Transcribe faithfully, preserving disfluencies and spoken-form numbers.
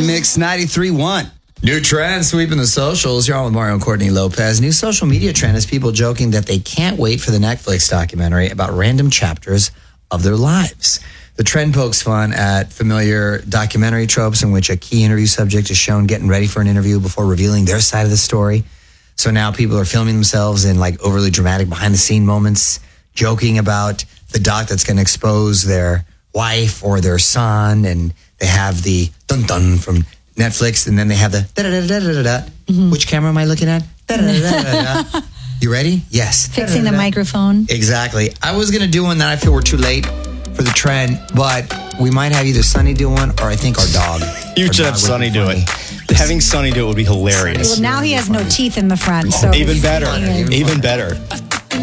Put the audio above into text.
Mix ninety-three point one. New trend sweeping the socials. You're on with Mario and Courtney Lopez. New social media trend is people joking that they can't wait for the Netflix documentary about random chapters of their lives. The trend pokes fun at familiar documentary tropes in which a key interview subject is shown getting ready for an interview before revealing their side of the story. So now people are filming themselves in like overly dramatic behind the scene moments, joking about the doc that's going to expose their wife or their son, and they have the dun dun from Netflix, and then they have the da da da da da da. Mm-hmm. Which camera am I looking at? Da da da da da. You ready? Yes. Fixing the microphone. Exactly. I was going to do one that I feel we're too late for the trend, but we might have either Sonny do one or I think our dog. You our should dog have Sonny do funny. it. Having Sonny do it would be hilarious. Well, now he has no teeth in the front. So Even better. Even Even better.